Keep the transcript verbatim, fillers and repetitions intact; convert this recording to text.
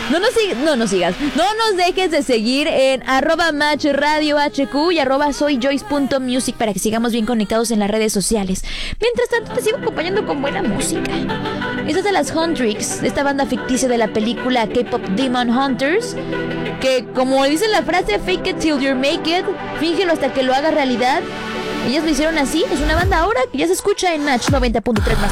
No nos, sig- no nos sigas, no nos dejes de seguir en arroba match radio hq y arroba soyjoyce.music para que sigamos bien conectados en las redes sociales. Mientras tanto te sigo acompañando con buena música. Esta es de las Huntrix, de esta banda ficticia de la película K-Pop Demon Hunters, que como dice la frase, fake it till you make it, fíngelo hasta que lo haga realidad. Ellas lo hicieron así, es una banda ahora que ya se escucha en Match noventa punto tres más.